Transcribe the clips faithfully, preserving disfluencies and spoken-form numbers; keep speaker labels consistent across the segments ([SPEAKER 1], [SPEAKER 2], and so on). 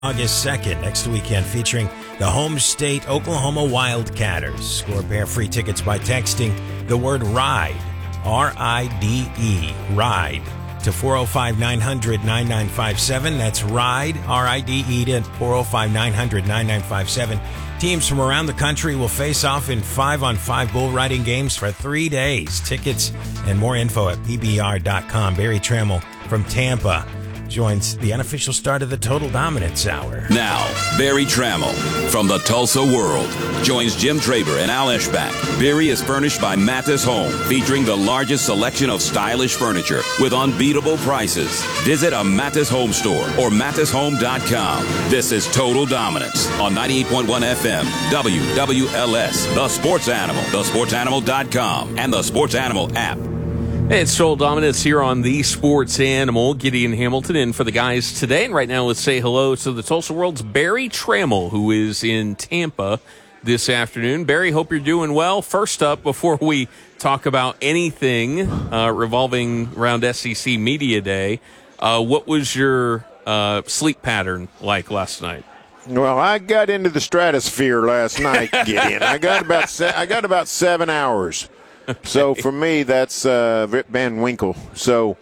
[SPEAKER 1] August second, next weekend, featuring the home state Oklahoma Wildcatters. Score a pair of free tickets by texting the word RIDE, R I D E, RIDE, to four oh five, nine hundred, nine nine five seven. That's RIDE, R I D E, to four oh five, nine hundred, nine nine five seven. Teams from around the country will face off in five-on-five bull riding games for three days. Tickets and more info at P B R dot com. Barry Trammell from Tampa joins the unofficial start of the Total Dominance Hour.
[SPEAKER 2] Now, Barry Trammell from the Tulsa World joins Jim Traber and Al Eschbach. Barry is furnished by Mathis Home, featuring the largest selection of stylish furniture with unbeatable prices. Visit a Mathis Home store or Mathis Home dot com. This is Total Dominance on ninety-eight point one F M, W W L S, The Sports Animal, the sports animal dot com, and the Sports Animal app.
[SPEAKER 3] Hey, it's Total Dominance here on The Sports Animal. Gideon Hamilton in for the guys today. And right now, let's say hello to the Tulsa World's Barry Trammell, who is in Tampa this afternoon. Barry, hope you're doing well. First up, before we talk about anything uh, revolving around S E C Media Day, uh, what was your uh, sleep pattern like last night?
[SPEAKER 4] Well, I got into the stratosphere last night, Gideon. I got about se- I got about seven hours. So for me, that's uh, Rip Van Winkle. So,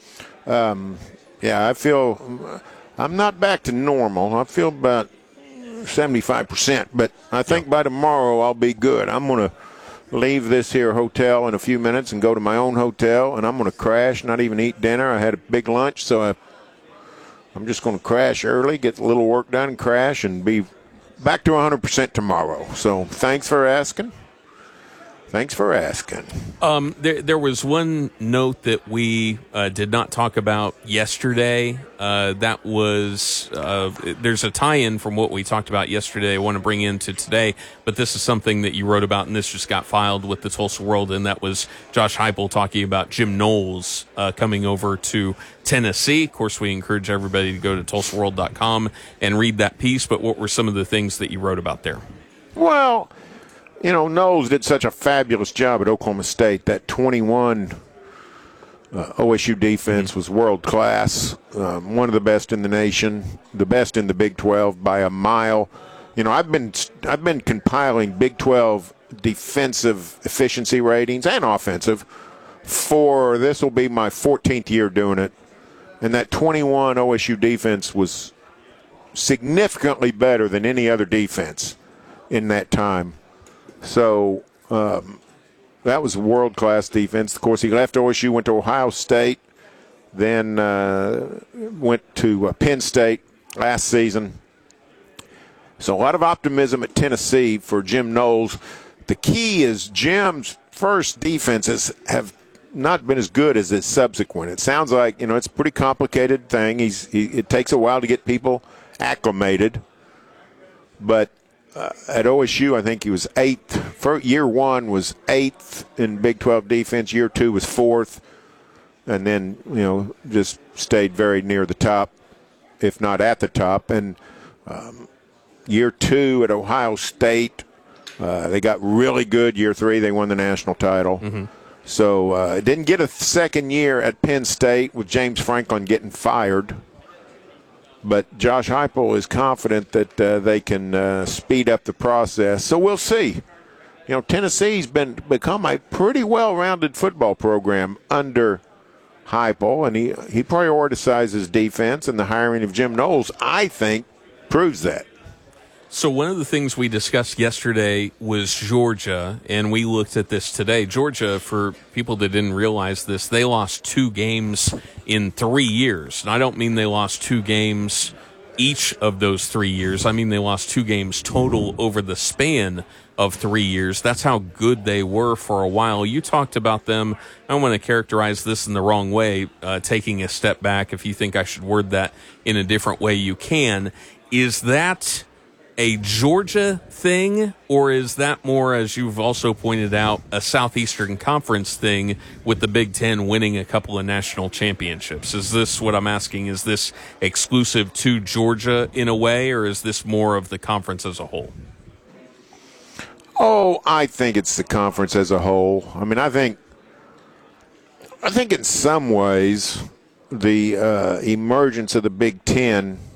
[SPEAKER 4] um, yeah, I feel I'm not back to normal. I feel about seventy-five percent, but I think yeah. by tomorrow I'll be good. I'm going to leave this here hotel in a few minutes and go to my own hotel, and I'm going to crash, not even eat dinner. I had a big lunch, so I, I'm just going to crash early, get a little work done, and crash, and be back to one hundred percent tomorrow. So thanks for asking. Thanks for asking.
[SPEAKER 3] Um, there, there was one note that we uh, did not talk about yesterday. Uh, that was uh, there's a tie-in from what we talked about yesterday. I want to bring into today, but this is something that you wrote about, and this just got filed with the Tulsa World, and that was Josh Heupel talking about Jim Knowles uh, coming over to Tennessee. Of course, we encourage everybody to go to Tulsa World dot com and read that piece. But what were some of the things that you wrote about there?
[SPEAKER 4] Well, you know, Knowles did such a fabulous job at Oklahoma State. That twenty-one uh, O S U defense was world-class, um, one of the best in the nation, the best in the Big twelve by a mile. You know, I've been I've been compiling Big twelve defensive efficiency ratings and offensive for this will be my fourteenth year doing it. And that twenty-one O S U defense was significantly better than any other defense in that time. So um, that was a world-class defense. Of course, he left O S U, went to Ohio State, then uh, went to uh, Penn State last season. So a lot of optimism at Tennessee for Jim Knowles. The key is Jim's first defenses have not been as good as his subsequent. It sounds like, you know, it's a pretty complicated thing. He's he, it takes a while to get people acclimated. But uh, at O S U, I think he was eighth. For year one was eighth in Big twelve defense. Year two was fourth. And then, you know, just stayed very near the top, if not at the top. And um, year two at Ohio State, uh, they got really good. Year three, they won the national title. Mm-hmm. So uh, it didn't get a second year at Penn State with James Franklin getting fired. But Josh Heupel is confident that uh, they can uh, speed up the process. So we'll see. You know, Tennessee's been become a pretty well-rounded football program under Heupel, and he, he prioritizes defense, and the hiring of Jim Knowles, I think, proves that.
[SPEAKER 3] So one of the things we discussed yesterday was Georgia, and we looked at this today. Georgia, for people that didn't realize this, they lost two games in three years. And I don't mean they lost two games each of those three years. I mean they lost two games total over the span of three years. That's how good they were for a while. You talked about them. I don't want to characterize this in the wrong way, uh, taking a step back. If you think I should word that in a different way, you can. Is that a Georgia thing, or is that more, as you've also pointed out, a Southeastern Conference thing with the Big Ten winning a couple of national championships? Is this what I'm asking? Is this exclusive to Georgia in a way, or is this more of the conference as a whole?
[SPEAKER 4] Oh, I think it's the conference as a whole. I mean, I think, I think in some ways the uh, emergence of the Big Ten